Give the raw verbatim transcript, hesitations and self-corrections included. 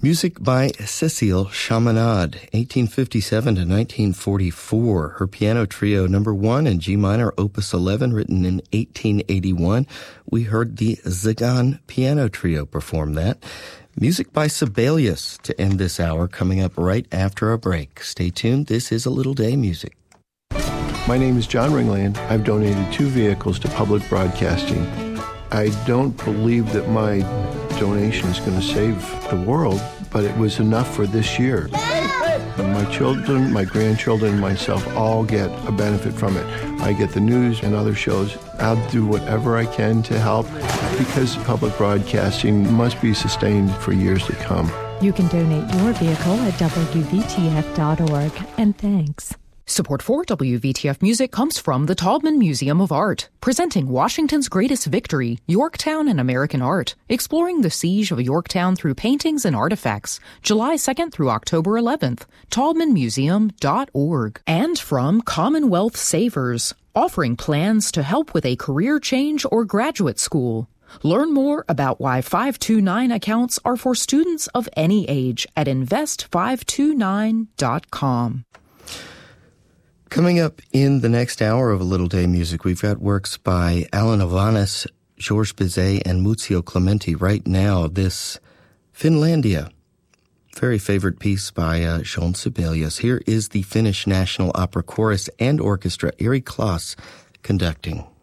Music by Cécile Chaminade, eighteen fifty-seven to nineteen forty-four. Her piano trio number one in G minor, opus eleven, written in eighteen eighty-one. We heard the Zagan Piano Trio perform that. Music by Sibelius to end this hour, coming up right after a break. Stay tuned. This is A Little Day Music. My name is John Ringland. I've donated two vehicles to public broadcasting. I don't believe that my donation is going to save the world, but it was enough for this year. My children, my grandchildren, and myself all get a benefit from it. I get the news and other shows. I'll do whatever I can to help because public broadcasting must be sustained for years to come. You can donate your vehicle at W V T F dot org, and thanks. Support for W V T F Music comes from the Taubman Museum of Art, presenting Washington's Greatest Victory, Yorktown and American Art, exploring the siege of Yorktown through paintings and artifacts, July second through October eleventh, taubman museum dot org. And from Commonwealth Savers, offering plans to help with a career change or graduate school. Learn more about why five two nine accounts are for students of any age at invest five two nine dot com. Coming up in the next hour of A Little Day Music, we've got works by Alan Ivanis, Georges Bizet, and Muzio Clementi. Right now, this Finlandia, very favorite piece by uh, Jean Sibelius. Here is the Finnish National Opera Chorus and Orchestra, Eri Klas, conducting.